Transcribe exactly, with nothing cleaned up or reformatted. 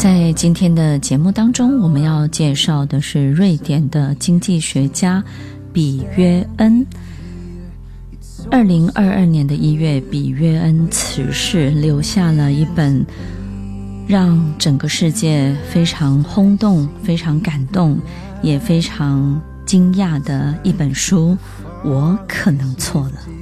在今天的节目当中，我们要介绍的是瑞典的经济学家比约恩。二零二二年的一月，比约恩辞世，留下了一本让整个世界非常轰动、非常感动，也非常惊讶的一本书。我可能错了。